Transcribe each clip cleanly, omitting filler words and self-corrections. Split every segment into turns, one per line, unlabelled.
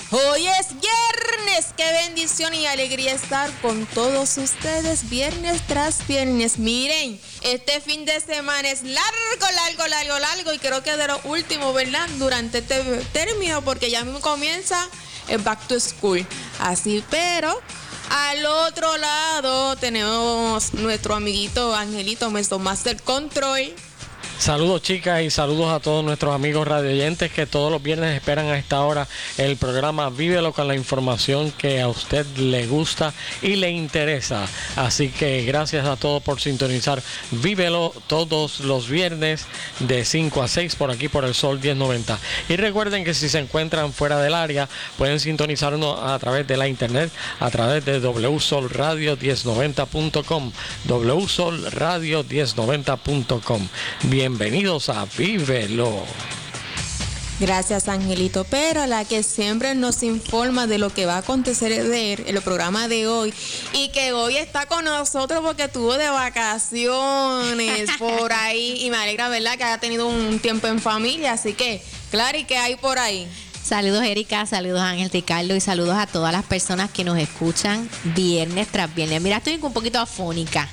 Hoy es viernes, qué bendición y alegría estar con todos ustedes viernes tras viernes. Miren, este fin de semana es largo y creo que de lo último, ¿verdad? Durante este término, porque ya mismo comienza el back to school. Así, pero al otro lado tenemos nuestro amiguito Angelito, nuestro Master Control.
Saludos, chicas, y saludos a todos nuestros amigos radioyentes que todos los viernes esperan a esta hora el programa Vívelo, con la información que a usted le gusta y le interesa. Así que gracias a todos por sintonizar Vívelo todos los viernes de 5 a 6 por aquí por el Sol 1090. Y recuerden que si se encuentran fuera del área pueden sintonizarnos a través de la internet, a través de wsolradio1090.com, wsolradio1090.com. Bienvenidos a Vívelo.
Gracias, Angelito. Pero la que siempre nos informa de lo que va a acontecer en el programa de hoy, y que hoy está con nosotros porque estuvo de vacaciones por ahí, y me alegra, ¿verdad?, que haya tenido un tiempo en familia. Así que, Clary, ¿qué hay por ahí?
Saludos, Erika, saludos, Ángel, Ricardo, y saludos a todas las personas que nos escuchan viernes tras viernes. Mira, estoy un poquito afónica.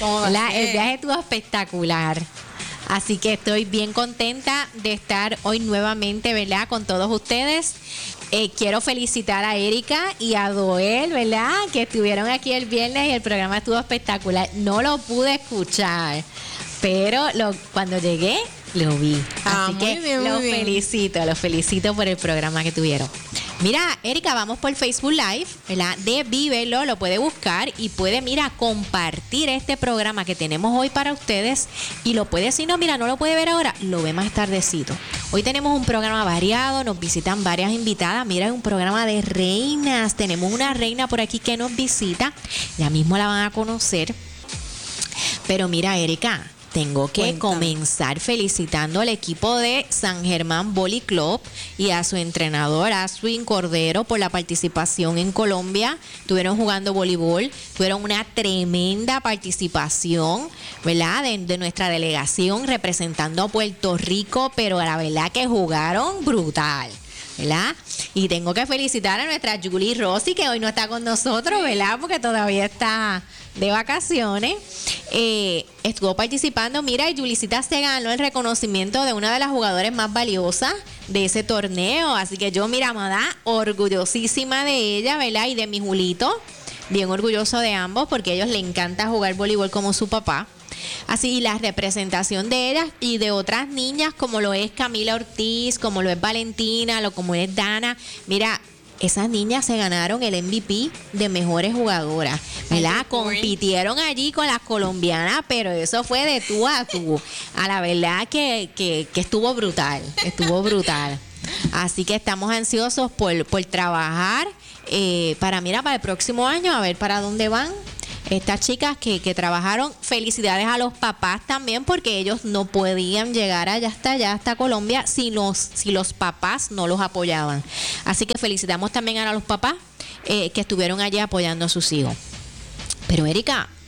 El viaje estuvo espectacular. Así que estoy bien contenta de estar hoy nuevamente, ¿verdad?, con todos ustedes. Quiero felicitar a Erika y a Doel, ¿verdad?, que estuvieron aquí el viernes y el programa estuvo espectacular. No lo pude escuchar, pero cuando llegué lo vi. Así que
bien,
los felicito por el programa que tuvieron. Mira, Erika, vamos por Facebook Live, ¿verdad?, de Vívelo, lo puede buscar y puede, mira, compartir este programa que tenemos hoy para ustedes, y lo puede, si no, mira, no lo puede ver ahora, lo ve más tardecito. Hoy tenemos un programa variado, nos visitan varias invitadas, mira, es un programa de reinas, tenemos una reina por aquí que nos visita, ya mismo la van a conocer, pero mira, Erika, tengo que comenzar felicitando al equipo de San Germán Volley Club y a su entrenador Aswin Cordero por la participación en Colombia. Estuvieron jugando voleibol, tuvieron una tremenda participación, ¿verdad?, de nuestra delegación representando a Puerto Rico, pero la verdad que jugaron brutal, ¿verdad? Y tengo que felicitar a nuestra Julie Rossi, que hoy no está con nosotros, ¿verdad?, porque todavía está de vacaciones. Estuvo participando, mira, y Julicita se ganó el reconocimiento de una de las jugadoras más valiosas de ese torneo. Así que yo, mira, Amada, orgullosísima de ella, ¿verdad?, y de mi Julito, bien orgulloso de ambos, porque a ellos les encanta jugar voleibol como su papá. Así, y la representación de ellas y de otras niñas, como lo es Camila Ortiz, como lo es Valentina, como es Dana, mira, esas niñas se ganaron el MVP de mejores jugadoras, ¿verdad? Compitieron allí con las colombianas, pero eso fue de tú a tú. A la verdad que estuvo brutal, Así que estamos ansiosos por trabajar para el próximo año, a ver para dónde van estas chicas que trabajaron. Felicidades a los papás también, porque ellos no podían llegar hasta Colombia si los papás no los apoyaban. Así que felicitamos también a los papás que estuvieron allí apoyando a sus hijos. Pero, Erika,